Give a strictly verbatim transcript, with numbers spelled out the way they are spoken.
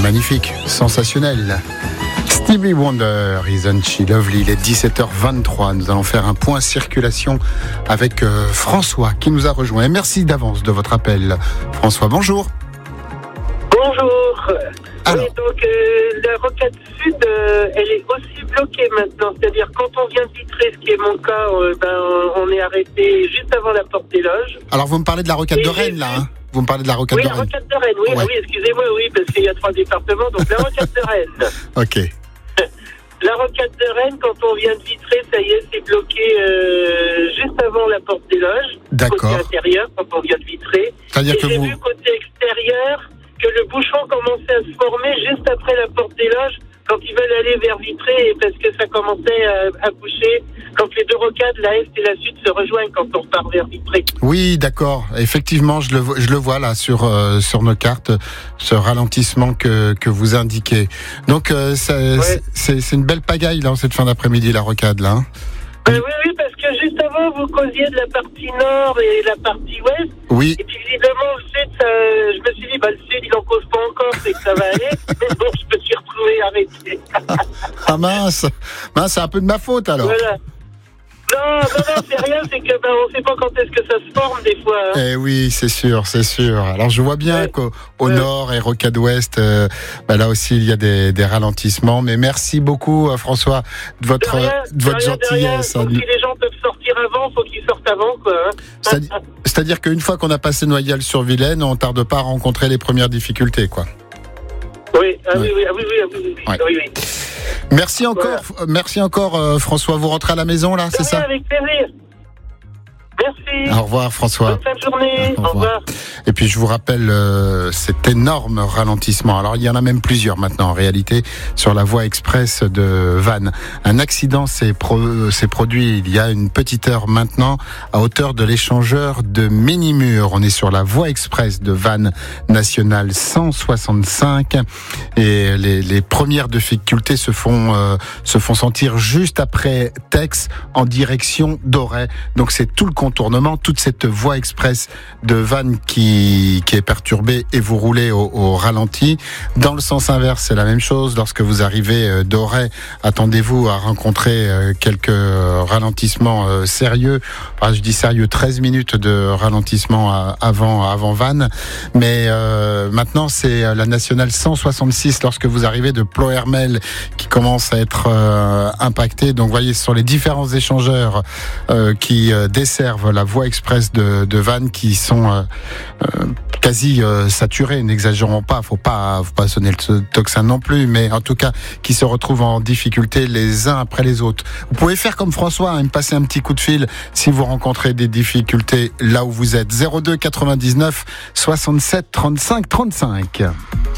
magnifique, sensationnel. Stevie Wonder, Isn't She Lovely? Il est dix-sept heures vingt-trois. Nous allons faire un point circulation avec euh, François qui nous a rejoint. Et merci d'avance de votre appel. François, bonjour. Bonjour. Alors. Oui, donc euh, la rocade sud, euh, elle est aussi bloquée maintenant. C'est-à-dire quand on vient de Vitré, ce qui est mon cas, euh, ben, on est arrêté juste avant la porte des loges. Alors vous me parlez de la rocade Et de Rennes là, hein? Vous me parlez de la rocade Oui, de la Rennes. rocade de Rennes, oui, Ouais. oui, excusez-moi, oui, parce qu'il y a trois départements, donc la rocade de Rennes. Ok. La rocade de Rennes, quand on vient de Vitré, ça y est, c'est bloqué euh, juste avant la porte des loges. D'accord. Côté intérieur, quand on vient de Vitré. C'est-à-dire Et que j'ai vous... vu côté extérieur que le bouchon commençait à se former juste après la porte des loges, quand ils veulent aller vers Vitré, parce que ça commençait à, à boucher, quand les deux rocades, la Est et la Sud, se rejoignent quand on repart vers Vitré. Oui, d'accord. Effectivement, je le, vois- je le vois là sur euh, sur nos cartes, ce ralentissement que que vous indiquez. Donc euh, ça, Ouais. c'est c'est une belle pagaille là en cette fin d'après-midi, la rocade là. Hein. Euh, oui, oui, parce que juste avant, vous causiez de la partie nord et la partie ouest. Oui. Et puis visiblement, le sud, ça, je me suis dit, bah, le sud, il en cause pas encore, c'est que ça va aller. Mais bon, je me suis retrouvé arrêté. Ah mince, mince, c'est un peu de ma faute alors. Voilà. Non, non, non, c'est rien, c'est que ben, on sait pas quand est-ce que ça se forme des fois. Hein. Eh oui, c'est sûr, c'est sûr. Alors je vois bien Ouais. qu'au au Ouais. nord et rocade ouest, euh, bah, là aussi il y a des, des ralentissements. Mais merci beaucoup euh, François de votre De rien, de votre de rien, de rien. gentillesse. Donc, si les gens peuvent sortir avant, faut qu'ils sortent avant, quoi. Hein. C'est-à-dire, c'est-à-dire qu'une fois qu'on a passé Noyelles-sur-Vilaine, on tarde pas à rencontrer les premières difficultés, quoi. Oui, ah, Ouais. oui, oui, ah, oui, oui, ah, oui, oui, oui, Ouais. oui, oui. Merci encore, Voilà. euh, merci encore euh, François. Vous rentrez à la maison là, De c'est rien, ça? avec plaisir. Merci. Au revoir François. Bonne fin de journée. Au Au revoir. revoir. Et puis je vous rappelle euh, cet énorme ralentissement. Alors il y en a même plusieurs maintenant en réalité sur la voie express de Vannes. Un accident s'est, pro- s'est produit il y a une petite heure maintenant à hauteur de l'échangeur de Ménimur. On est sur la voie express de Vannes nationale cent soixante-cinq et les, les premières difficultés se font euh, se font sentir juste après Tex en direction d'Auray. Donc c'est tout le contournement, toute cette voie express de Vannes qui, qui est perturbée et vous roulez au, au ralenti. Dans le sens inverse, c'est la même chose. Lorsque vous arrivez euh, d'Auray, attendez-vous à rencontrer euh, quelques ralentissements euh, sérieux. Enfin, je dis sérieux, treize minutes de ralentissement à- avant, avant Vannes. Mais euh, maintenant, c'est la nationale cent soixante-six lorsque vous arrivez de Ploërmel qui commence à être euh, impacté. Donc, vous voyez, ce sont les différents échangeurs euh, qui euh, desservent la voie express de, de Vannes qui sont euh, euh, quasi euh, saturés. N'exagérons pas, faut pas, faut pas sonner le tocsin non plus, mais en tout cas, qui se retrouvent en difficulté les uns après les autres. Vous pouvez faire comme François, hein, me passer un petit coup de fil si vous rencontrez des difficultés là où vous êtes. zéro deux quatre-vingt-dix-neuf soixante-sept trente-cinq trente-cinq.